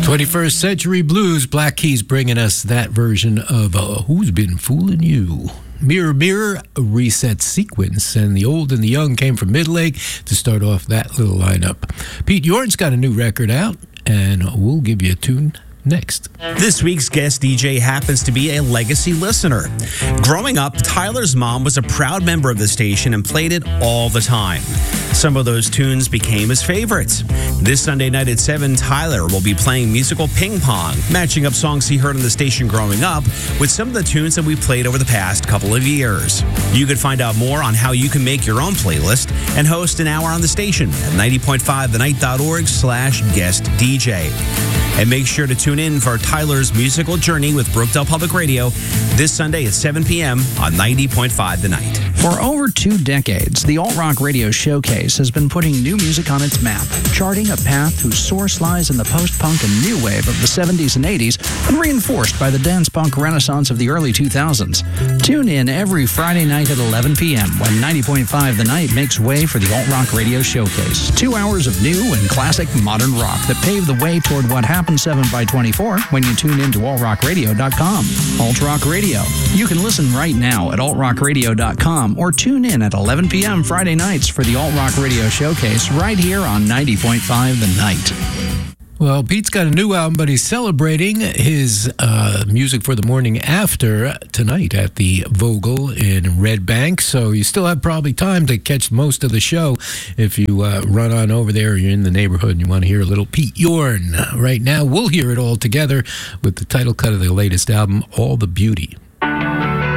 21st Century Blues, Black Keys bringing us that version of Who's Been Fooling You? Mirror, Mirror, a reset sequence, and the old and the young came from Midlake to start off that little lineup. Pete Yorn's got a new record out, and we'll give you a tune next. This week's guest DJ happens to be a legacy listener. Growing up, Tyler's mom was a proud member of the station and played it all the time. Some of those tunes became his favorites. This Sunday night at 7, Tyler will be playing musical ping pong, matching up songs he heard on the station growing up with some of the tunes that we played over the past couple of years. You could find out more on how you can make your own playlist and host an hour on the station at 90.5thenight.org/guest DJ. And make sure to tune in for Tyler's musical journey with Brookdale Public Radio this Sunday at 7 p.m. on 90.5 The Night. For over 2 decades, the Alt Rock Radio Showcase has been putting new music on its map, charting a path whose source lies in the post-punk and new wave of the 70s and 80s and reinforced by the dance punk renaissance of the early 2000s. Tune in every Friday night at 11 p.m. when 90.5 The Night makes way for the Alt Rock Radio Showcase. 2 hours of new and classic modern rock that pave the way toward what happens 7x24 when you tune in to altrockradio.com. Alt Rock Radio. You can listen right now at altrockradio.com or tune in at 11 p.m. Friday nights for the Alt Rock Radio Showcase right here on 90.5 The Night. Well, Pete's got a new album, but he's celebrating his music for the morning after tonight at the Vogel in Red Bank. So you still have probably time to catch most of the show if you run on over there or you're in the neighborhood and you want to hear a little Pete Yorn. Right now, we'll hear it all together with the title cut of the latest album, All the Beauty.